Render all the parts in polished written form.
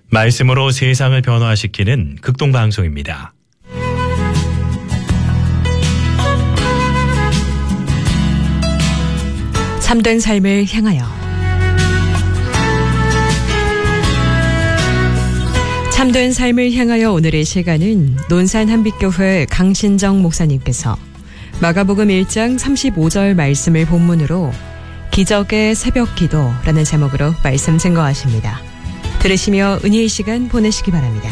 말씀으로 세상을 변화시키는 극동방송입니다. 참된 삶을 향하여. 참된 삶을 향하여 오늘의 시간은 논산 한빛교회 강신정 목사님께서 마가복음 1장 35절 말씀을 본문으로 기적의 새벽 기도라는 제목으로 말씀 증거하십니다. 들으시며 은혜의 시간 보내시기 바랍니다.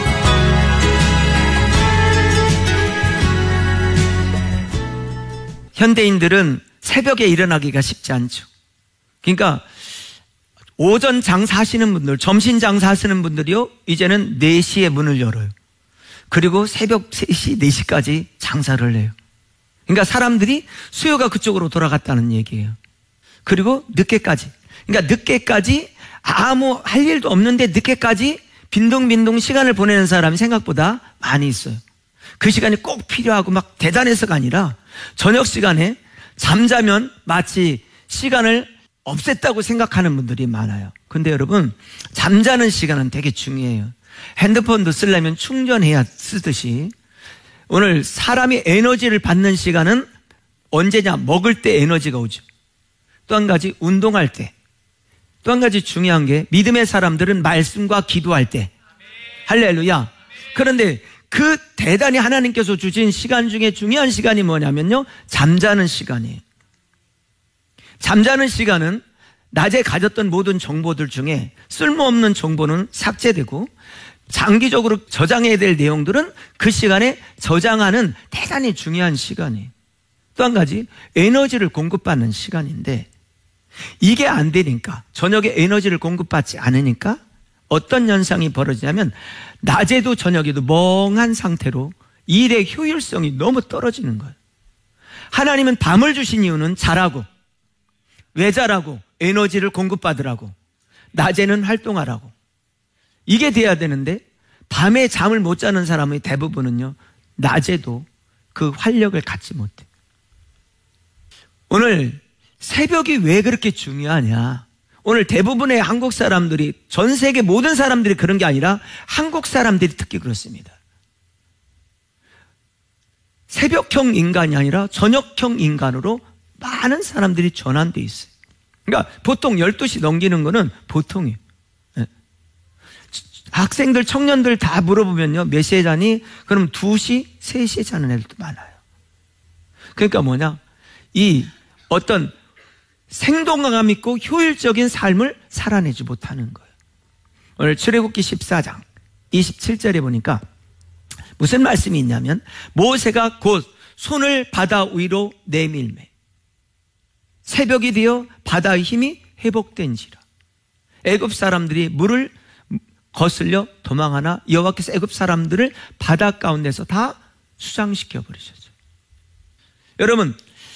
현대인들은 새벽에 일어나기가 쉽지 않죠. 그러니까 오전 장사하시는 분들, 점심 장사하시는 분들이요, 이제는 4시에 문을 열어요. 그리고 새벽 3시, 4시까지 장사를 해요. 그러니까 사람들이 수요가 그쪽으로 돌아갔다는 얘기예요. 그리고 늦게까지, 그러니까 늦게까지 아무 할 일도 없는데 늦게까지 빈둥빈둥 시간을 보내는 사람이 생각보다 많이 있어요. 그 시간이 꼭 필요하고 막 대단해서가 아니라 저녁 시간에 잠자면 마치 시간을 없앴다고 생각하는 분들이 많아요. 근데 여러분, 잠자는 시간은 되게 중요해요. 핸드폰도 쓰려면 충전해야 쓰듯이 오늘 사람이 에너지를 받는 시간은 언제냐? 먹을 때 에너지가 오죠. 또 한 가지 운동할 때, 또 한 가지 중요한 게 믿음의 사람들은 말씀과 기도할 때. 할렐루야. 그런데 그 대단히 하나님께서 주신 시간 중에 중요한 시간이 뭐냐면요, 잠자는 시간이에요. 잠자는 시간은 낮에 가졌던 모든 정보들 중에 쓸모없는 정보는 삭제되고 장기적으로 저장해야 될 내용들은 그 시간에 저장하는 대단히 중요한 시간이에요. 또 한 가지 에너지를 공급받는 시간인데, 이게 안 되니까, 저녁에 에너지를 공급받지 않으니까 어떤 현상이 벌어지냐면 낮에도 저녁에도 멍한 상태로 일의 효율성이 너무 떨어지는 거예요. 하나님은 밤을 주신 이유는 자라고, 왜 자라고? 에너지를 공급받으라고, 낮에는 활동하라고. 이게 돼야 되는데 밤에 잠을 못 자는 사람의 대부분은요, 낮에도 그 활력을 갖지 못해. 오늘 새벽이 왜 그렇게 중요하냐? 오늘 대부분의 한국 사람들이, 전 세계 모든 사람들이 그런 게 아니라 한국 사람들이 특히 그렇습니다. 새벽형 인간이 아니라 저녁형 인간으로 많은 사람들이 전환되어 있어요. 그러니까 보통 12시 넘기는 거는 보통이에요. 학생들, 청년들 다 물어보면요, 몇 시에 자니? 그럼 2시, 3시에 자는 애들도 많아요. 그러니까 뭐냐? 이 어떤 생동감 있고 효율적인 삶을 살아내지 못하는 거예요. 오늘 출애굽기 14장 27절에 보니까 무슨 말씀이 있냐면, 모세가 곧 손을 바다 위로 내밀매 새벽이 되어 바다의 힘이 회복된지라. 애굽 사람들이 물을 거슬려 도망하나 여호와께서 애굽 사람들을 바다 가운데서 다 수장시켜 버리셨어요. 여러분,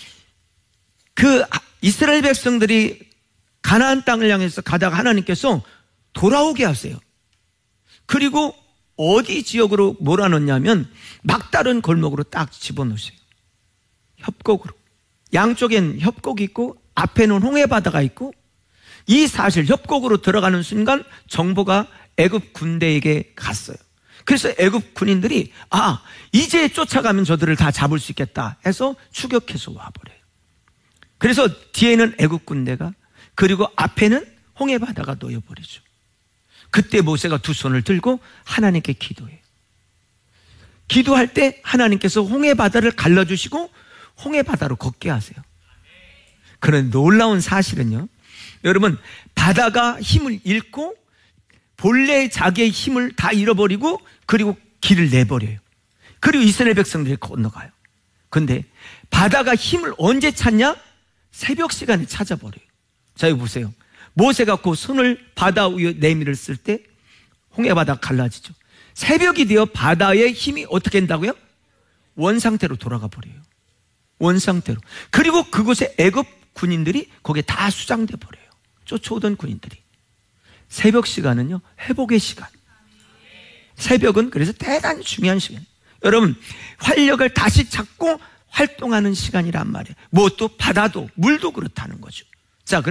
그 이스라엘 백성들이 가나안 땅을 향해서 가다가 하나님께서 돌아오게 하세요. 그리고 어디 지역으로 몰아넣냐면 막다른 골목으로 딱 집어넣으세요. 협곡으로. 양쪽엔 협곡이 있고 앞에는 홍해바다가 있고, 이 사실 협곡으로 들어가는 순간 정보가 애굽 군대에게 갔어요. 그래서 애굽 군인들이 이제 쫓아가면 저들을 다 잡을 수 있겠다 해서 추격해서 와버려요. 그래서 뒤에는 애굽 군대가, 그리고 앞에는 홍해바다가 놓여버리죠. 그때 모세가 두 손을 들고 하나님께 기도해요. 기도할 때 하나님께서 홍해바다를 갈라주시고 홍해바다로 걷게 하세요. 그런 놀라운 사실은요, 여러분, 바다가 힘을 잃고 본래 자기의 힘을 다 잃어버리고 그리고 길을 내버려요. 그리고 이스라엘 백성들이 건너가요. 근데 바다가 힘을 언제 찾냐? 새벽 시간에 찾아버려요. 자, 여기 보세요. 모세가 그 손을 바다 위에 내밀을 쓸 때 홍해바다가 갈라지죠. 새벽이 되어 바다의 힘이 어떻게 된다고요? 원상태로 돌아가 버려요. 원상태로. 그리고 그곳에 애굽 군인들이 거기에 다 수장돼 버려요. 쫓아오던 군인들이. 새벽 시간은요, 회복의 시간. 새벽은 그래서 대단히 중요한 시간. 여러분, 활력을 다시 찾고 활동하는 시간이란 말이에요. 뭐 또 바다도, 물도 그렇다는 거죠.